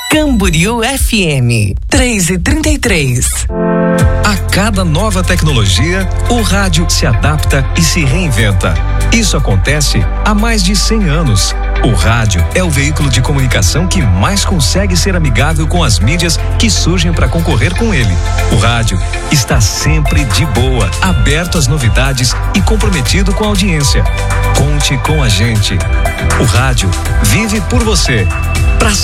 Camboriú FM 3:33. A cada nova tecnologia, o rádio se adapta e se reinventa. Isso acontece há mais de 100 anos. O rádio é o veículo de comunicação que mais consegue ser amigável com as mídias que surgem para concorrer com ele. O rádio está sempre de boa, aberto às novidades e comprometido com a audiência. Conte com a gente. O rádio vive por você.